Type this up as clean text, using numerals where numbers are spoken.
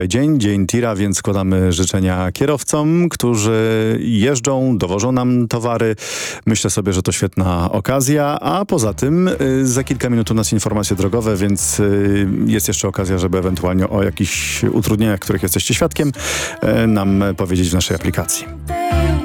Dzień tira, więc składamy życzenia kierowcom, którzy jeżdżą, dowożą nam towary. Myślę sobie, że to świetna okazja, a poza tym za kilka minut u nas informacje drogowe, więc jest jeszcze okazja, żeby ewentualnie o jakichś utrudnieniach, których jesteście świadkiem, nam powiedzieć w naszej aplikacji.